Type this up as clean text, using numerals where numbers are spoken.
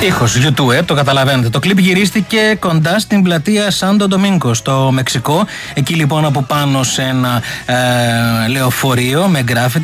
Ήχος YouTube, το καταλαβαίνετε. Το κλιπ γυρίστηκε κοντά στην πλατεία Σάντο Ντομίνγκο στο Μεξικό. Εκεί λοιπόν από πάνω σε ένα λεωφορείο με γκράφιτι